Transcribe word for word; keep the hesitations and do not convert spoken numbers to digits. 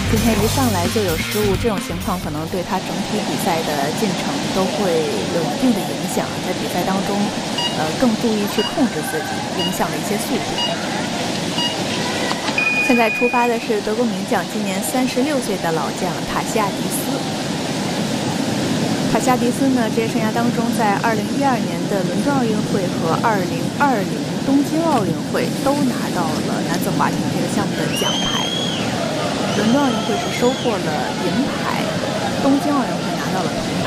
今天一上来就有失误，这种情况可能对他整体比赛的进程都会有一定的影响，在比赛当中呃，更注意去控制自己，影响了一些速度。现在出发的是德国名将，今年三十六岁的老将塔西亚迪斯。塔西亚迪斯呢，职业生涯当中，在二零一二年的伦敦奥运会和二零二零东京奥运会都拿到了男子划艇这个项目的奖牌。伦敦奥运会是收获了银牌，东京奥运会拿到了铜